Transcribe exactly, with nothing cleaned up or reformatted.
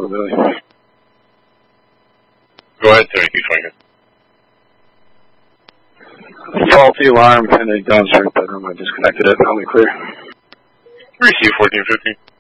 Billy. Go ahead, seventy-two twenty. Faulty alarm in a downstream bedroom. I disconnected it. Only clear. Receive fourteen fifteen.